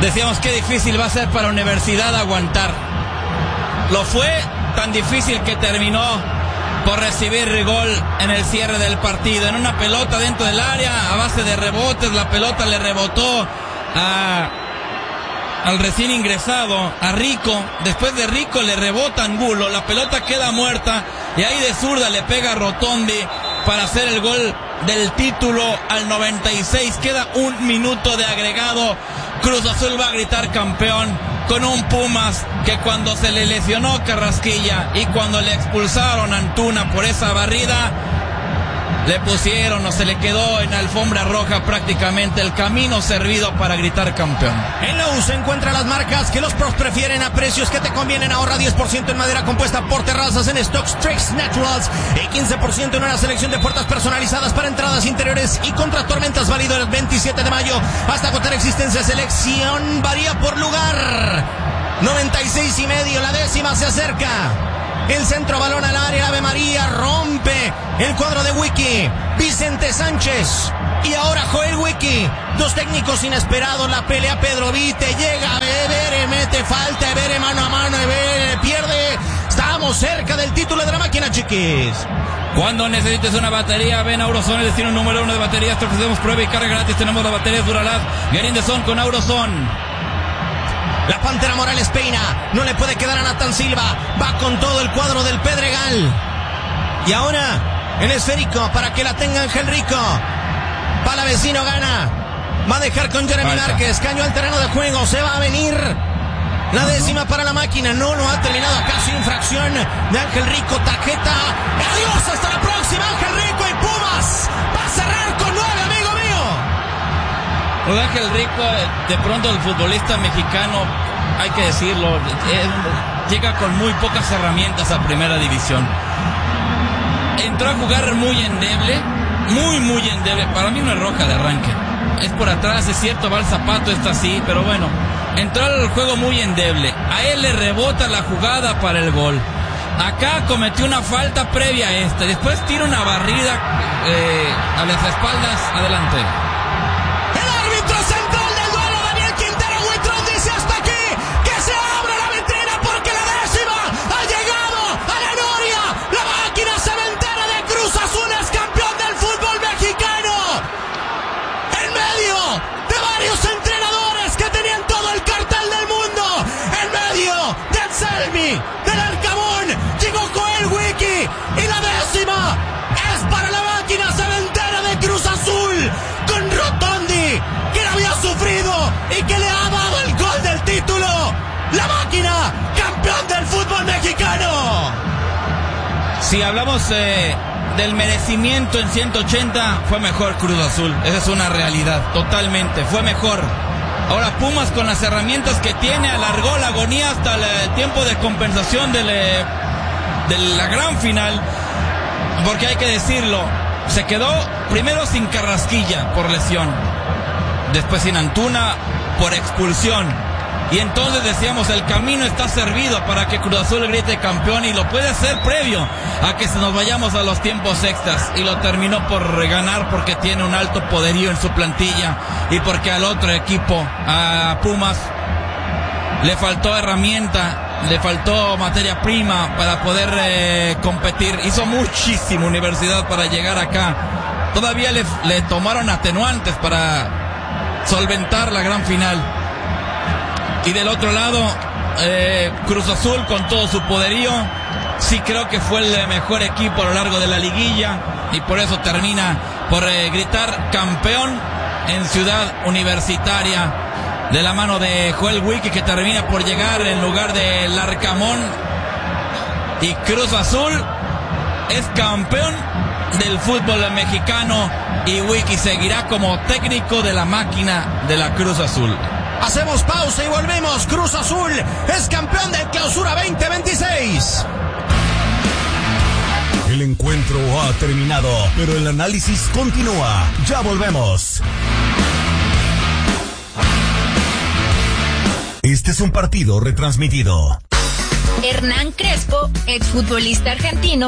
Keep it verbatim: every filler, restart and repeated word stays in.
decíamos qué difícil va a ser para Universidad aguantar. Lo fue tan difícil que terminó por recibir gol en el cierre del partido. En una pelota dentro del área, a base de rebotes, la pelota le rebotó a, al recién ingresado, a Rico. Después de Rico le rebota Angulo, la pelota queda muerta y ahí de zurda le pega a Rotondi para hacer el gol del título al noventa y seis. Queda un minuto de agregado. Cruz Azul va a gritar campeón con un Pumas que cuando se le lesionó Carrasquilla y cuando le expulsaron a Antuna por esa barrida, le pusieron o se le quedó en alfombra roja prácticamente el camino servido para gritar campeón. En la U se encuentran las marcas que los pros prefieren a precios que te convienen. Ahorra diez por ciento en madera compuesta por terrazas en Stocks Trace Naturals y quince por ciento en una selección de puertas personalizadas para entradas interiores y contra tormentas, válido el veintisiete de mayo hasta agotar existencia. Selección varía por lugar. noventa y seis y medio, la décima se acerca. El centro, balón al área, Ave María rompe el cuadro de Wiki. Vicente Sánchez y ahora Joel Wiki. Dos técnicos inesperados, la pelea. Pedro Vite llega, Ebere mete falta, Ebere mano a mano, Ebere pierde. Estamos cerca del título de la máquina, chiquis. Cuando necesites una batería, ven a Auroson, el destino número uno de baterías. Te ofrecemos prueba y carga gratis. Tenemos las baterías Duralab Guerindezón con Auroson. La Pantera Morales peina, no le puede quedar a Nathan Silva, va con todo el cuadro del Pedregal. Y ahora, el esférico para que la tenga Ángel Rico. Palavecino gana, va a dejar con Jeremy Falta. Márquez, caño al terreno de juego, se va a venir la décima para la máquina, no lo ha terminado acaso, infracción de Ángel Rico, tarjeta. Adiós, hasta la próxima, Ángel Rico y Pumas va a cerrar con nueve, amigo mío. Pues Ángel Rico, de pronto el futbolista mexicano, hay que decirlo, es, llega con muy pocas herramientas a primera división. Entró a jugar muy endeble, muy muy endeble. Para mí no es roja de arranque. Es por atrás, es cierto, va el zapato, está así, pero bueno, entró al juego muy endeble. A él le rebota la jugada para el gol. Acá cometió una falta previa a esta, después tira una barrida eh, a las espaldas, adelante. Del Arcamón llegó Joel Wiki y la décima es para la máquina cementera de Cruz Azul con Rotondi, que la había sufrido y que le ha dado el gol del título. La máquina, campeón del fútbol mexicano. Si hablamos eh, del merecimiento en ciento ochenta, fue mejor Cruz Azul, esa es una realidad, totalmente, fue mejor. Ahora Pumas, con las herramientas que tiene, alargó la agonía hasta el tiempo de compensación de, le, de la gran final, porque hay que decirlo, se quedó primero sin Carrasquilla por lesión, después sin Antuna por expulsión, y entonces decíamos, el camino está servido para que Cruz Azul grite campeón, y lo puede hacer previo a que se nos vayamos a los tiempos extras, y lo terminó por ganar porque tiene un alto poderío en su plantilla y porque al otro equipo, a Pumas, le faltó herramienta, le faltó materia prima para poder eh, competir. Hizo muchísimo Universidad para llegar acá, todavía le, le tomaron atenuantes para solventar la gran final. Y del otro lado, eh, Cruz Azul con todo su poderío, sí creo que fue el mejor equipo a lo largo de la liguilla y por eso termina por eh, gritar campeón en Ciudad Universitaria de la mano de Joel Wiki, que termina por llegar en lugar del Arcamón, y Cruz Azul es campeón del fútbol mexicano y Wiki seguirá como técnico de la máquina de la Cruz Azul. Hacemos pausa y volvemos. Cruz Azul es campeón del Clausura veinte veintiséis. El encuentro ha terminado, pero el análisis continúa. Ya volvemos. Este es un partido retransmitido. Hernán Crespo, exfutbolista argentino,